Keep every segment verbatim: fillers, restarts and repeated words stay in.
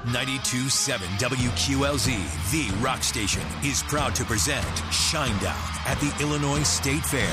ninety-two point seven W Q L Z, the rock station, is proud to present Shinedown at the Illinois State Fair.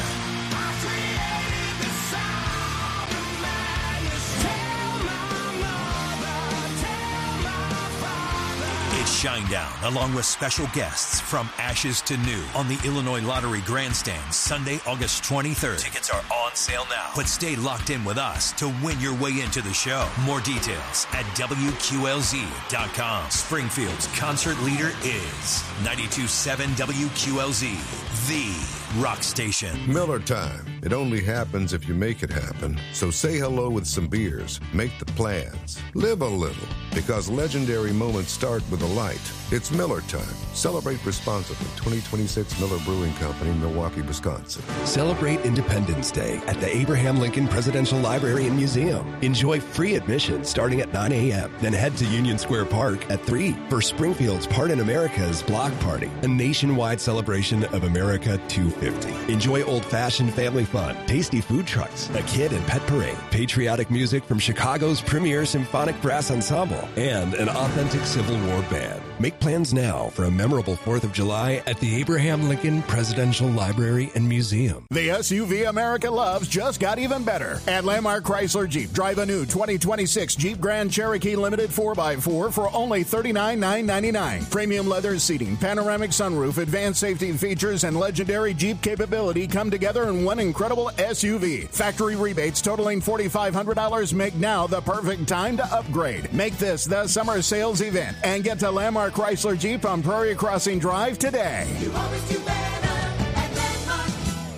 Shinedown, along with special guests from Ashes to New on the Illinois Lottery Grandstand, Sunday, August twenty-third. Tickets are on sale now, but stay locked in with us to win your way into the show. More details at W Q L Z dot com. Springfield's concert leader is ninety-two point seven W Q L Z, the rock station. Miller time. It only happens if you make it happen. So say hello with some beers. Make the plans. Live a little. Because legendary moments start with a light. It's Miller time. Celebrate responsibly. twenty twenty-six Miller Brewing Company, Milwaukee, Wisconsin. Celebrate Independence Day at the Abraham Lincoln Presidential Library and Museum. Enjoy free admission starting at nine a.m. Then head to Union Square Park at three for Springfield's Part in America's Block Party, a nationwide celebration of America two fifty. Enjoy old-fashioned family fun, tasty food trucks, a kid and pet parade, patriotic music from Chicago's premier symphonic brass ensemble, and an authentic Civil War band. Make plans now for a memorable fourth of July at the Abraham Lincoln Presidential Library and Museum. The S U V America loves just got even better. At Landmark Chrysler Jeep, drive a new twenty twenty-six Jeep Grand Cherokee Limited four by four for only thirty-nine thousand nine hundred ninety-nine dollars. Premium leather seating, panoramic sunroof, advanced safety features, and legendary Jeep capability come together in one incredible S U V. Factory rebates totaling four thousand five hundred dollars make now the perfect time to upgrade. Make this the summer sales event and get to Landmark Chrysler Jeep on Prairie Crossing Drive today. You always do better at Landmark.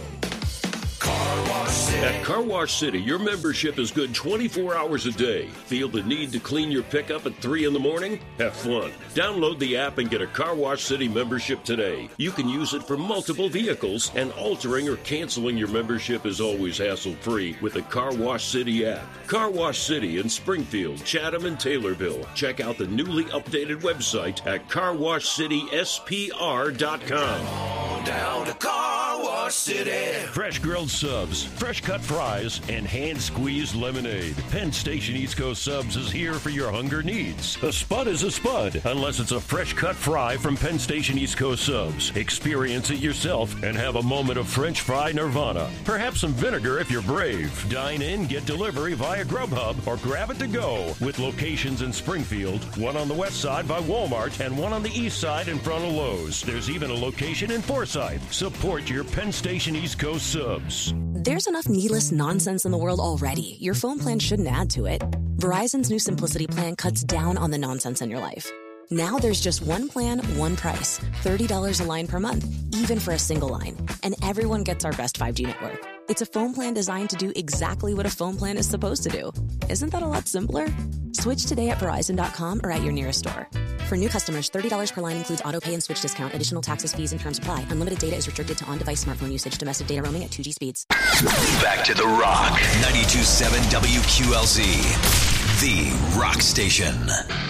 Car Wash City. At Car Wash City, your membership is good twenty-four hours a day. Feel the need to clean your pickup at three in the morning? Have fun. Download the app and get a Car Wash City membership today. You can use it for multiple vehicles, and altering or canceling your membership is always hassle-free with the Car Wash City app. Car Wash City in Springfield, Chatham, and Taylorville. Check out the newly updated website at car wash city s p r dot com. On down to Car Wash City. Fresh grilled subs, fresh cut fries, and hand-squeezed lemonade. Penn Station East Coast Subs is here for your hunger needs. A spud is a spud, unless it's a fresh cut fry from Penn Station East Coast Subs. Experience it yourself and have a moment of French fry nirvana. Perhaps some vinegar if you're brave. Dine in, get delivery via Grubhub, or grab it to go. With locations in Springfield, one on the west side by Walmart, and one on the east side in front of Lowe's. There's even a location in Forsyth. Support your Penn Station East Coast Subs. There's enough needless nonsense in the world already. Your phone plan shouldn't add to it. Verizon's new Simplicity plan cuts down on the nonsense in your life. Now there's just one plan, one price. thirty dollars a line per month, even for a single line. And everyone gets our best five G network. It's a phone plan designed to do exactly what a phone plan is supposed to do. Isn't that a lot simpler? Switch today at Verizon dot com or at your nearest store. For new customers, thirty dollars per line includes auto pay and switch discount. Additional taxes, fees, and terms apply. Unlimited data is restricted to on-device smartphone usage. Domestic data roaming at two G speeds. Back to The Rock, ninety-two point seven W Q L Z, the rock station.